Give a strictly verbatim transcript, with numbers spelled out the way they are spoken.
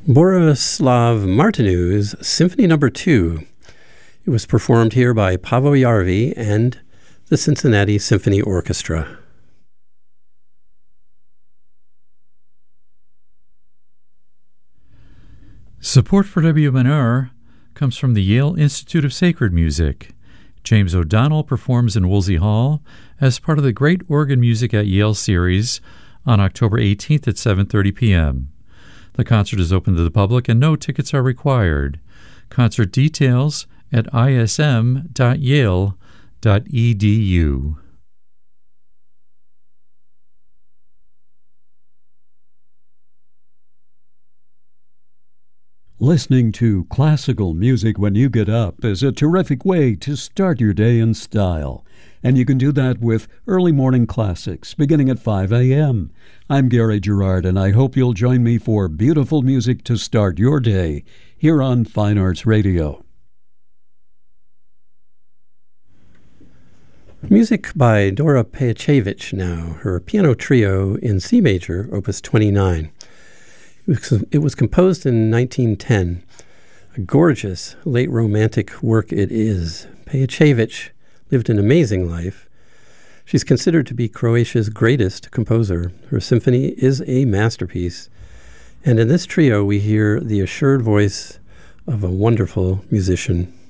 Borislav Martinu's Symphony Number Two. It was performed here by Paavo Järvi and the Cincinnati Symphony Orchestra. Support for W M N R comes from the Yale Institute of Sacred Music. James O'Donnell performs in Woolsey Hall as part of the Great Organ Music at Yale series on October eighteenth at seven thirty p.m. The concert is open to the public and no tickets are required. Concert details at I S M dot yale dot e d u. Listening to classical music when you get up is a terrific way to start your day in style. And you can do that with early morning classics beginning at five a.m. I'm Gary Gerard, and I hope you'll join me for beautiful music to start your day here on Fine Arts Radio. Music by Dora Pejacevic now, her piano trio in C major, opus twenty-nine. It was, it was composed in nineteen ten. A gorgeous late romantic work it is. Pejacevic lived an amazing life. She's considered to be Croatia's greatest composer. Her symphony is a masterpiece. And in this trio, we hear the assured voice of a wonderful musician.